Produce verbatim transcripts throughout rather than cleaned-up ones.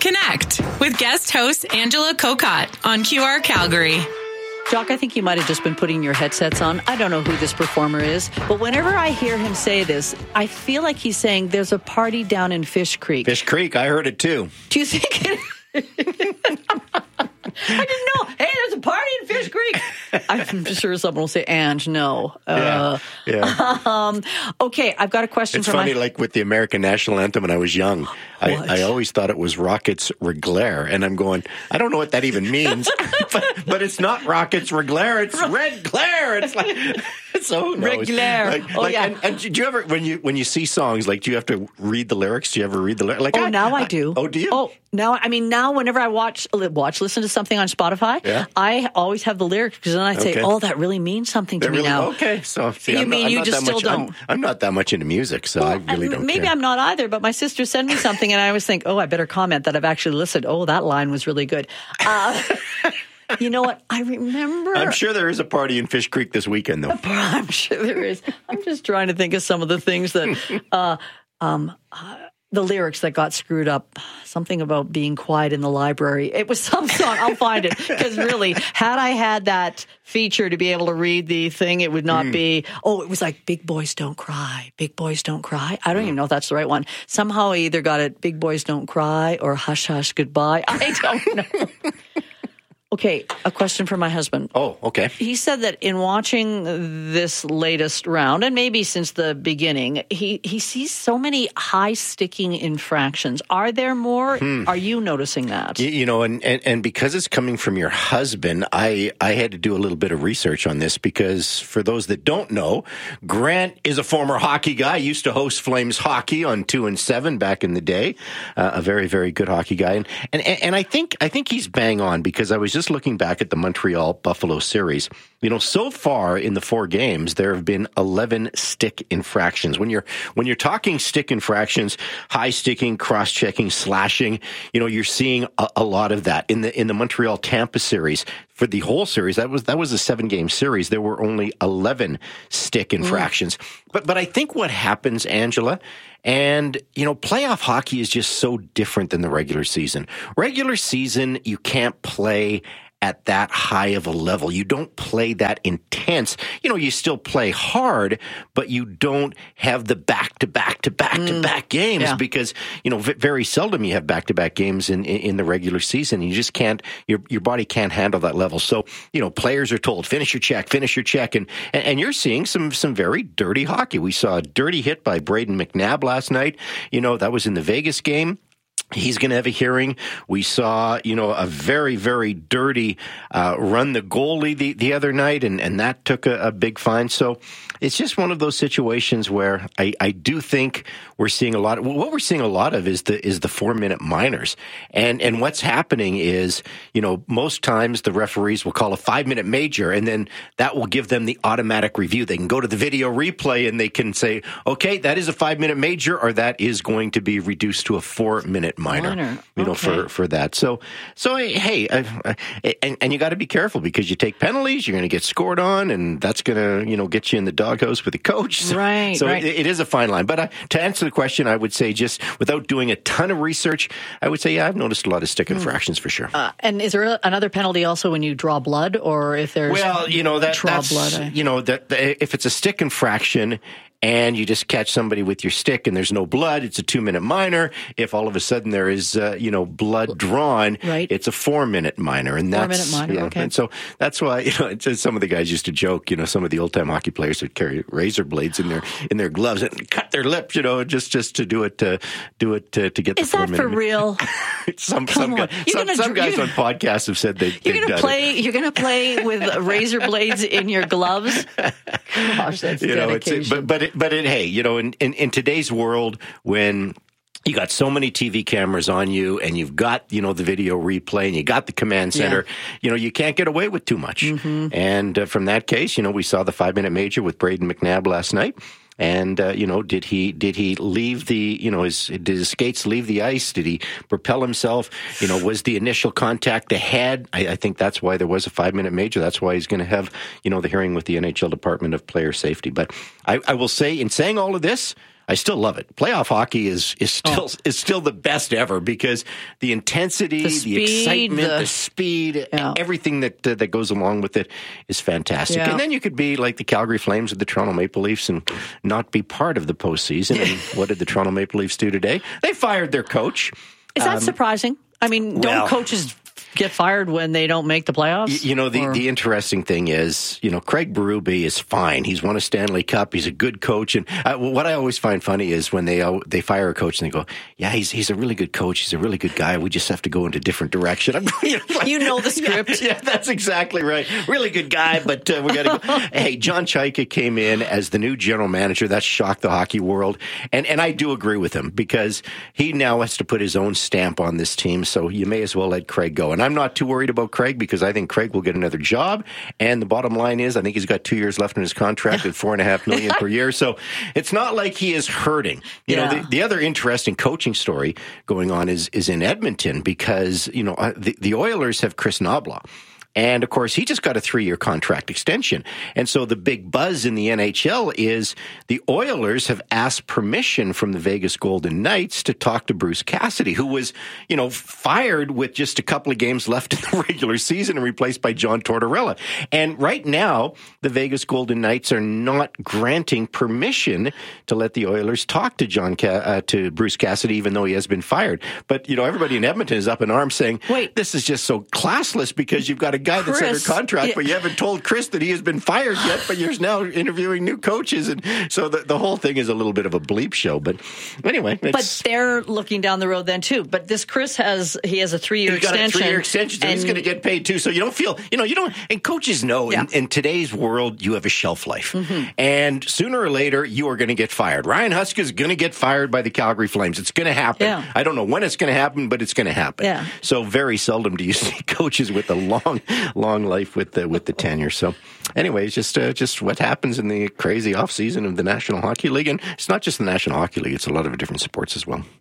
Connect with guest host Angela Kokott on Q R Calgary. Jock, I think you might have just been putting your headsets on. I don't know who this performer is, but whenever I hear him say this, I feel like he's saying there's a party down in Fish Creek. Fish Creek, I heard it too. Do you think it... I didn't know. Hey, there's a party in Fish Creek. I'm sure someone will say, "And no." Uh, yeah. yeah. Um, okay, I've got a question it's for funny, my... like with the American national anthem when I was young, I, I always thought it was Rockets Reglair, and I'm going, I don't know what that even means, but, but it's not Rockets Reglair, it's Red Glare. It's like, so who knows? Reglair. Like, oh, like, yeah. And, and do you ever, when you when you see songs, like, do you have to read the lyrics? Do you ever read the lyrics? Like, oh, I, now I, I do. Oh, do you? Oh, now, I mean, now whenever I watch, watch, listen to something on Spotify, yeah. I always have the lyrics because then I say, okay. oh, that really means something to They're me really, now. Okay, so see, you I'm mean not, I'm you not just that still much, don't? I'm, I'm not that much into music, so well, I really don't Maybe care. I'm not either, but my sister sent me something and I always think, oh, I better comment that I've actually listened. Oh, that line was really good. Uh, you know what? I remember. I'm sure there is a party in Fish Creek this weekend, though. I'm sure there is. I'm just trying to think of some of the things that, uh, um, uh, the lyrics that got screwed up. Something about being quiet in the library. It was some song. I'll find it. Because really, had I had that feature to be able to read the thing, it would not mm. be, oh, it was like, big boys don't cry. Big boys don't cry. I don't mm. even know if that's the right one. Somehow I either got it, big boys don't cry, or hush, hush, goodbye. I don't know. Okay, a question for my husband. Oh, okay. He said that in watching this latest round, and maybe since the beginning, he, he sees so many high-sticking infractions. Are there more? Hmm. Are you noticing that? You, you know, and, and, and because it's coming from your husband, I, I had to do a little bit of research on this because for those that don't know, Grant is a former hockey guy, used to host Flames hockey on two and seven back in the day. Uh, a very, very good hockey guy. And, and, and I think I think he's bang on because I was just Just looking back at the Montreal-Buffalo series, you know, so far in the four games, there have been eleven stick infractions. When you're when you're talking stick infractions, high sticking, cross checking, slashing, you know, you're seeing a, a lot of that in the in the Montreal-Tampa series. For the whole series, that was that was a seven game series. There were only eleven stick infractions. Mm. But but I think what happens, Angela. And, you know, playoff hockey is just so different than the regular season. Regular season, you can't play at that high of a level. You don't play that intense. You know, you still play hard, but you don't have the back-to-back-to-back-to-back games yeah. because, you know, v- very seldom you have back-to-back games in, in, in the regular season. You just can't, your your body can't handle that level. So, you know, players are told, finish your check, finish your check. And, and, and you're seeing some, some very dirty hockey. We saw a dirty hit by Braden McNabb last night. You know, that was in the Vegas game. He's going to have a hearing. We saw, you know, a very, very dirty uh, run the goalie the, the other night, and, and that took a, a big fine. So it's just one of those situations where I, I do think we're seeing a lot of, what we're seeing a lot of is the is the four-minute minors. And and what's happening is, you know, most times the referees will call a five-minute major, and then that will give them the automatic review. They can go to the video replay, and they can say, okay, that is a five-minute major, or that is going to be reduced to a four-minute minor, minor. you know, okay. for, for that. So, so hey, I, I, and, and you got to be careful because you take penalties, you're going to get scored on, and that's going to, you know, get you in the doghouse with the coach. So, right. So right. It, it is a fine line. But uh, to answer the question, I would say just without doing a ton of research, I would say, yeah, I've noticed a lot of stick infractions mm. for sure. Uh, and is there another penalty also when you draw blood, or if there's well, you know, that, draw that's, blood? I... you know, that if it's a stick infraction, and you just catch somebody with your stick and there's no blood, it's a two-minute minor. If all of a sudden there is, uh, you know, blood drawn, right. it's a four-minute minor. And that's, four-minute minor, you know, okay. And so that's why, you know, it's, some of the guys used to joke, you know, some of the old-time hockey players would carry razor blades in their in their gloves and cut their lip, you know, just, just to do it, to do it to, to get the Is that for real? some Come some, on. guy, some, gonna, some guys on podcasts have said they, you're they've gonna done play. it. You're going to play with razor blades in your gloves. Gosh, that's you know, dedication. it's, but but it, but it, hey, you know, in, in, in today's world when you got so many T V cameras on you and you've got, you know, the video replay and you got the command center, yeah. you know, you can't get away with too much. Mm-hmm. And uh, from that case, you know, we saw the five-minute major with Braden McNabb last night. And, uh, you know, did he did he leave the, you know, his, did his skates leave the ice? Did he propel himself? You know, was the initial contact ahead? I, I think that's why there was a five-minute major. That's why he's going to have, you know, the hearing with the N H L Department of Player Safety. But I, I will say, in saying all of this, I still love it. Playoff hockey is is still oh. is still the best ever because the intensity, the, speed, the excitement, the, the speed, yeah. everything that uh, that goes along with it is fantastic. Yeah. And then you could be like the Calgary Flames or the Toronto Maple Leafs and not be part of the postseason. And what did the Toronto Maple Leafs do today? They fired their coach. Is that um, surprising? I mean, don't well, coaches get fired when they don't make the playoffs? You know, the, the interesting thing is, you know, Craig Berube is fine. He's won a Stanley Cup. He's a good coach. And uh, what I always find funny is when they uh, they fire a coach and they go, yeah, he's he's a really good coach. He's a really good guy. We just have to go into a different direction. I'm, you, know, like, you know the script. Yeah, yeah, that's exactly right. Really good guy, but uh, we got to go. Hey, John Chaika came in as the new general manager. That shocked the hockey world. And, and I do agree with him because he now has to put his own stamp on this team. So you may as well let Craig go. And I'm not too worried about Craig because I think Craig will get another job. And the bottom line is, I think he's got two years left in his contract at four and a half million per year. So it's not like he is hurting. You yeah. know, the, the other interesting coaching story going on is is in Edmonton because, you know, the, the Oilers have Chris Knobloch. And, of course, he just got a three-year contract extension. And so the big buzz in the N H L is the Oilers have asked permission from the Vegas Golden Knights to talk to Bruce Cassidy, who was, you know, fired with just a couple of games left in the regular season and replaced by John Tortorella. And right now, the Vegas Golden Knights are not granting permission to let the Oilers talk to John Ca- uh, to Bruce Cassidy, even though he has been fired. But, you know, everybody in Edmonton is up in arms saying, wait, this is just so classless because you've got a guy that's Chris, under contract, yeah. but you haven't told Chris that he has been fired yet, but you're now interviewing new coaches. And so the, the whole thing is a little bit of a bleep show. But anyway. But they're looking down the road then, too. But this Chris has, he has a three-year he's extension. He's got a three-year extension, so and, he's going to get paid, too. So you don't feel, you know, you don't, and coaches know yeah. in, in today's world, you have a shelf life. Mm-hmm. And sooner or later, you are going to get fired. Ryan Huska is going to get fired by the Calgary Flames. It's going to happen. Yeah. I don't know when it's going to happen, but it's going to happen. Yeah. So very seldom do you see coaches with a long, long life with the with the tenure. So anyways, just uh, just what happens in the crazy off season of the National Hockey League. And it's not just the National Hockey League, it's a lot of different sports as well.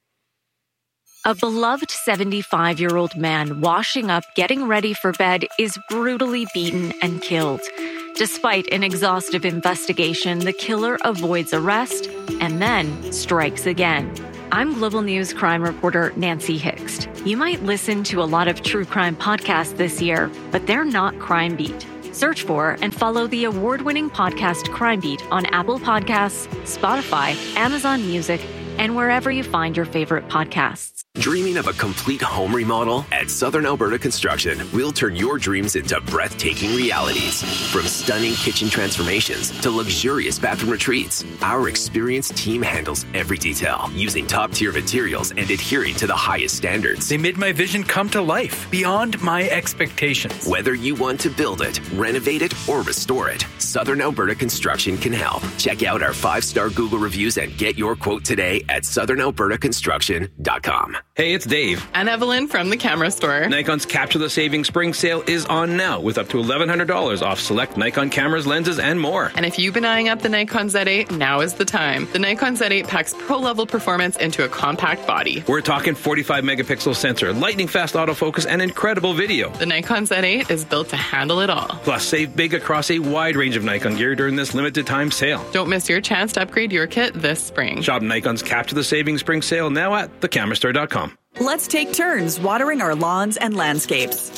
A beloved seventy-five-year-old man washing up, getting ready for bed, is brutally beaten and killed. Despite an exhaustive investigation, the killer avoids arrest and then strikes again. I'm Global News crime reporter Nancy Hixt. You might listen to a lot of true crime podcasts this year, but they're not Crime Beat. Search for and follow the award-winning podcast Crime Beat on Apple Podcasts, Spotify, Amazon Music, and wherever you find your favorite podcasts. Dreaming of a complete home remodel? At Southern Alberta Construction, we'll turn your dreams into breathtaking realities. From stunning kitchen transformations to luxurious bathroom retreats, our experienced team handles every detail, using top-tier materials and adhering to the highest standards. They made my vision come to life, beyond my expectations. Whether you want to build it, renovate it, or restore it, Southern Alberta Construction can help. Check out our five-star Google reviews and get your quote today at southern alberta construction dot com. Hey, it's Dave. And Evelyn from the Camera Store. Nikon's Capture the Savings Spring Sale is on now with up to eleven hundred dollars off select Nikon cameras, lenses, and more. And if you've been eyeing up the Nikon Z eight, now is the time. The Nikon Z eight packs pro-level performance into a compact body. We're talking forty-five megapixel sensor, lightning-fast autofocus, and incredible video. The Nikon Z eight is built to handle it all. Plus, save big across a wide range of Nikon gear during this limited-time sale. Don't miss your chance to upgrade your kit this spring. Shop Nikon's Capture the Savings Spring Sale now at the camera store dot com. Let's take turns watering our lawns and landscapes.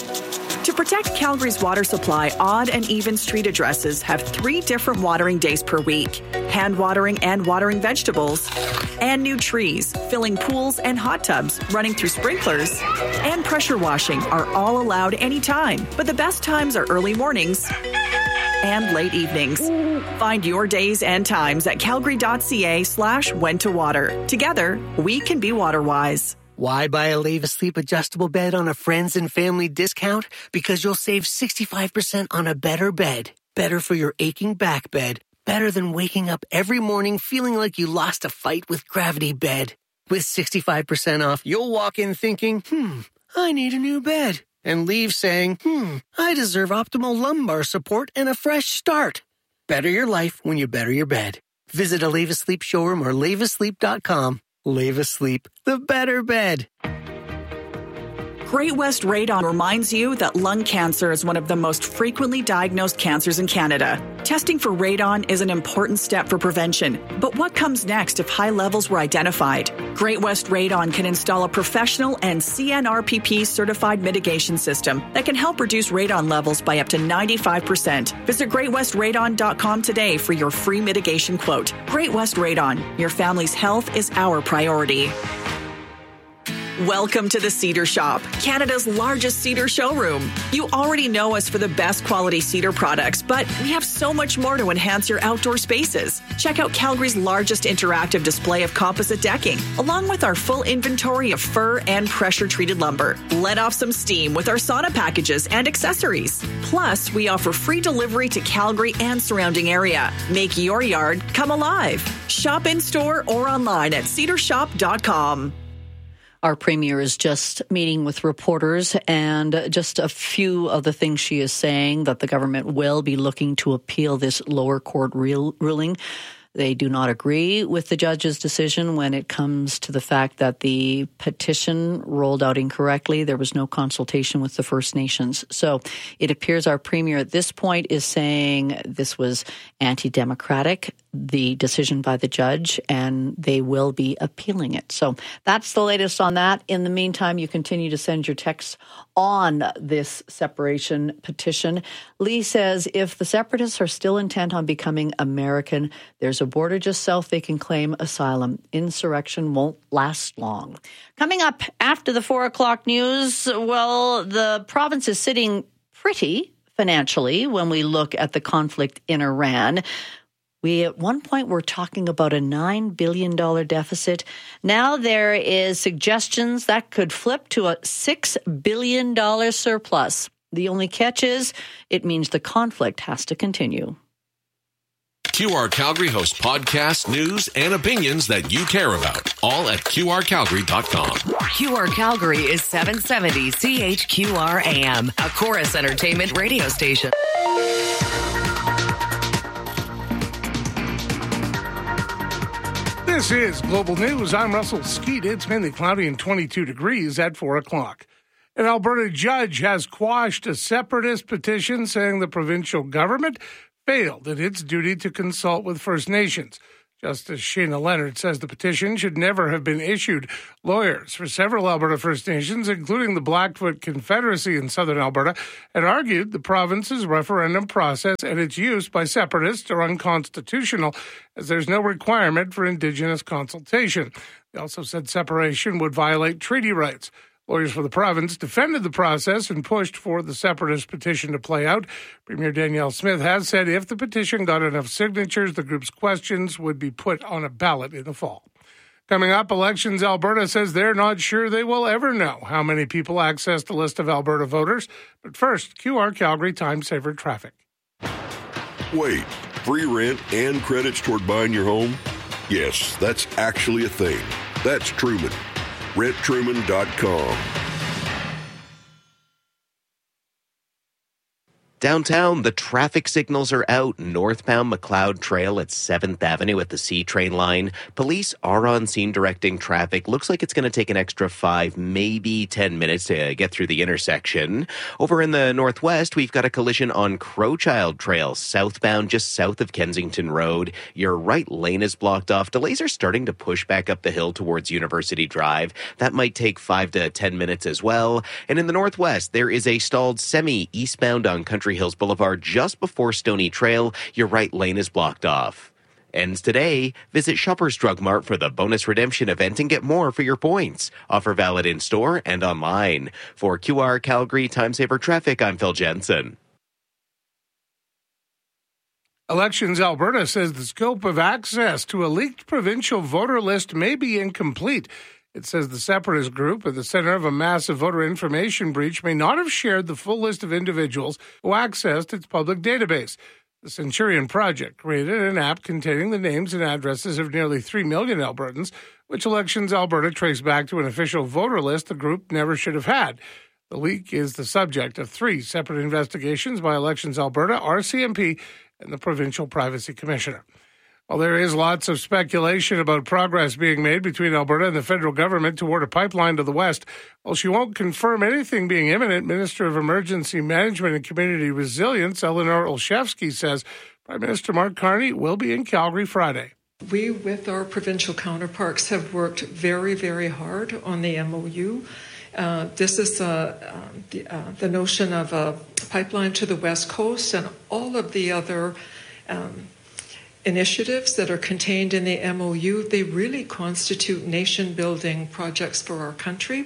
To protect Calgary's water supply, odd and even street addresses have three different watering days per week. Hand watering and watering vegetables, and new trees, filling pools and hot tubs, running through sprinklers, and pressure washing are all allowed anytime. But the best times are early mornings and late evenings. Find your days and times at calgary.ca slash when to water. Together, we can be water wise. Why buy a Leave Asleep adjustable bed on a friends and family discount? Because you'll save sixty-five percent on a better bed. Better for your aching back bed. Better than waking up every morning feeling like you lost a fight with Gravity Bed. With sixty-five percent off, you'll walk in thinking, hmm, I need a new bed. And leave saying, hmm, I deserve optimal lumbar support and a fresh start. Better your life when you better your bed. Visit a Leave Asleep showroom or leave asleep dot com. Leave Asleep, the better bed. Great West Radon reminds you that lung cancer is one of the most frequently diagnosed cancers in Canada. Testing for radon is an important step for prevention. But what comes next if high levels were identified? Great West Radon can install a professional and C N R P P certified mitigation system that can help reduce radon levels by up to ninety-five percent. Visit great west radon dot com today for your free mitigation quote. Great West Radon, your family's health is our priority. Welcome to the Cedar Shop, Canada's largest cedar showroom. You already know us for the best quality cedar products, but we have so much more to enhance your outdoor spaces. Check out Calgary's largest interactive display of composite decking, along with our full inventory of fir and pressure-treated lumber. Let off some steam with our sauna packages and accessories. Plus, we offer free delivery to Calgary and surrounding area. Make your yard come alive. Shop in-store or online at cedar shop dot com. Our premier is just meeting with reporters, and just a few of the things she is saying, that the government will be looking to appeal this lower court real, ruling. They do not agree with the judge's decision when it comes to the fact that the petition rolled out incorrectly. There was no consultation with the First Nations. So it appears our premier at this point is saying this was anti-democratic, the decision by the judge, and they will be appealing it. So that's the latest on that. In the meantime, you continue to send your texts on this separation petition. Lee says if the separatists are still intent on becoming American, there's a border just south they can claim asylum. Insurrection won't last long. Coming up after the four o'clock news, well, the province is sitting pretty financially when we look at the conflict in Iran. We at one point were talking about a nine billion dollars deficit. Now there is suggestions that could flip to a six billion dollars surplus. The only catch is it means the conflict has to continue. Q R Calgary hosts podcasts, news, and opinions that you care about, all at Q R Calgary dot com. Q R Calgary is seven seventy C H Q R A M, a Chorus Entertainment radio station. This is Global News. I'm Russell Skeet. It's mainly cloudy and twenty-two degrees at four o'clock. An Alberta judge has quashed a separatist petition saying the provincial government failed in its duty to consult with First Nations. Justice Shayna Leonard says the petition should never have been issued. Lawyers for several Alberta First Nations, including the Blackfoot Confederacy in southern Alberta, had argued the province's referendum process and its use by separatists are unconstitutional, as there's no requirement for Indigenous consultation. They also said separation would violate treaty rights. Lawyers for the province defended the process and pushed for the separatist petition to play out. Premier Danielle Smith has said if the petition got enough signatures, the group's questions would be put on a ballot in the fall. Coming up, Elections Alberta says they're not sure they will ever know how many people accessed the list of Alberta voters. But first, Q R Calgary Time Saver Traffic. Wait, free rent and credits toward buying your home? Yes, that's actually a thing. That's Truman. rent truman dot com. Downtown, the traffic signals are out. Northbound McLeod Trail at seventh Avenue at the C train line. Police are on scene directing traffic. Looks like it's going to take an extra five, maybe ten minutes to get through the intersection. Over in the northwest, we've got a collision on Crowchild Trail, southbound just south of Kensington Road. Your right lane is blocked off. Delays are starting to push back up the hill towards University Drive. That might take five to ten minutes as well. And in the northwest, there is a stalled semi eastbound on Country Hills Boulevard just before Stony Trail. Your right lane is blocked off. Ends today. Visit Shoppers Drug Mart for the bonus redemption event and get more for your points. Offer valid in store and online. For Q R Calgary Time Saver Traffic, I'm Phil Jensen. Elections Alberta says the scope of access to a leaked provincial voter list may be incomplete. It says the separatist group at the center of a massive voter information breach may not have shared the full list of individuals who accessed its public database. The Centurion Project created an app containing the names and addresses of nearly three million Albertans, which Elections Alberta traced back to an official voter list the group never should have had. The leak is the subject of three separate investigations by Elections Alberta, R C M P, and the Provincial Privacy Commissioner. While there is lots of speculation about progress being made between Alberta and the federal government toward a pipeline to the west, while she won't confirm anything being imminent, Minister of Emergency Management and Community Resilience, Eleanor Olszewski, says Prime Minister Mark Carney will be in Calgary Friday. We, with our provincial counterparts, have worked very, very hard on the M O U. Uh, this is uh, uh, the, uh, the notion of a pipeline to the West Coast and all of the other um, initiatives that are contained in the M O U. They really constitute nation-building projects for our country.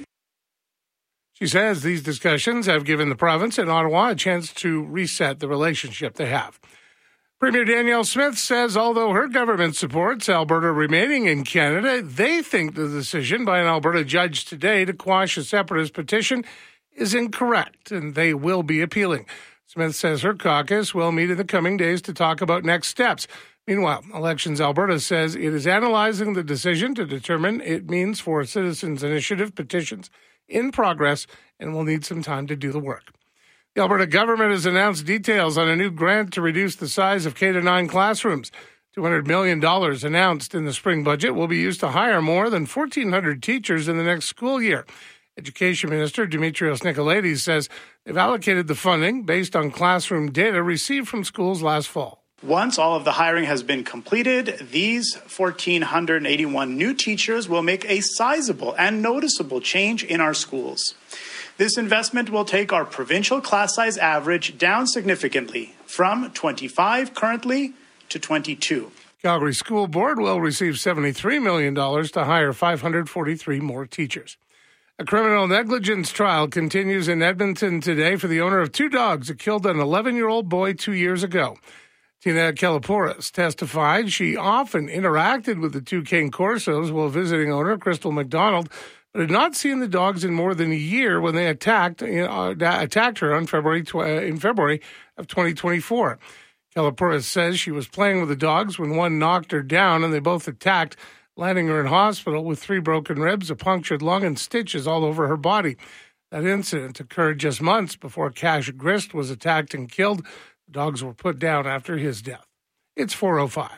She says these discussions have given the province and Ottawa a chance to reset the relationship they have. Premier Danielle Smith says although her government supports Alberta remaining in Canada, they think the decision by an Alberta judge today to quash a separatist petition is incorrect, and they will be appealing. Smith says her caucus will meet in the coming days to talk about next steps. Meanwhile, Elections Alberta says it is analyzing the decision to determine it means for citizens' initiative petitions in progress and will need some time to do the work. The Alberta government has announced details on a new grant to reduce the size of K to nine classrooms. two hundred million dollars announced in the spring budget will be used to hire more than fourteen hundred teachers in the next school year. Education Minister Dimitrios Nicolaides says they've allocated the funding based on classroom data received from schools last fall. Once all of the hiring has been completed, these one thousand four hundred eighty-one new teachers will make a sizable and noticeable change in our schools. This investment will take our provincial class size average down significantly from twenty-five currently to twenty-two. Calgary School Board will receive seventy-three million dollars to hire five hundred forty-three more teachers. A criminal negligence trial continues in Edmonton today for the owner of two dogs that killed an eleven-year-old boy two years ago. Tina Kelapouras testified she often interacted with the two Cane Corsos while visiting owner Crystal McDonald, but had not seen the dogs in more than a year when they attacked uh, attacked her on February tw- uh, in February of twenty twenty-four. Kelapouras says she was playing with the dogs when one knocked her down and they both attacked, landing her in hospital with three broken ribs, a punctured lung, and stitches all over her body. That incident occurred just months before Cash Grist was attacked and killed. The dogs were put down after his death. It's four oh five.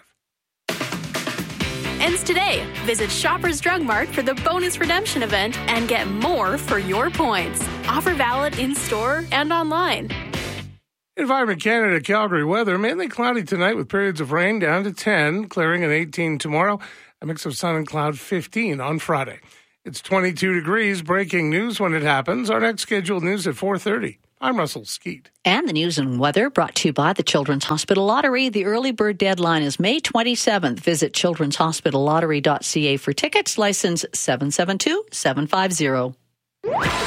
Ends today. Visit Shoppers Drug Mart for the bonus redemption event and get more for your points. Offer valid in-store and online. Environment Canada Calgary weather, mainly cloudy tonight with periods of rain down to ten, clearing at eighteen tomorrow, a mix of sun and cloud fifteen on Friday. It's twenty-two degrees. Breaking news when it happens. Our next scheduled news at four thirty. I'm Russell Skeet. And the news and weather brought to you by the Children's Hospital Lottery. The early bird deadline is May twenty-seventh. Visit children's hospital lottery dot c a for tickets. License seven seven two seven five zero.